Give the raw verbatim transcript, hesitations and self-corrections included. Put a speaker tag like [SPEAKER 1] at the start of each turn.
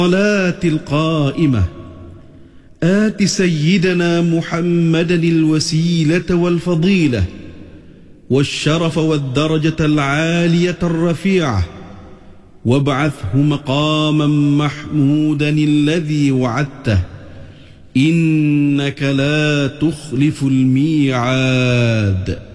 [SPEAKER 1] الصلاة القائمة آت سيدنا محمدا الوسيلة والفضيلة والشرف والدرجة العالية الرفيعة وابعثه مقاما محمودا الذي وعدته إنك لا تخلف الميعاد.